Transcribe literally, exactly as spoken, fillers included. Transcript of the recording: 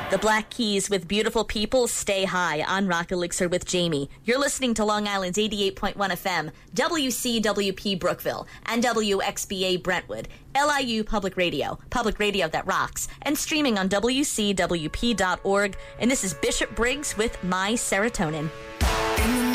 The Black Keys with Beautiful People Stay High on Rock Elixir with Jamie. You're listening to Long Island's eighty-eight point one F M, W C W P Brookville, and W X B A Brentwood, L I U Public Radio, public radio that rocks, and streaming on W C W P dot org. And this is Bishop Briggs with My Serotonin.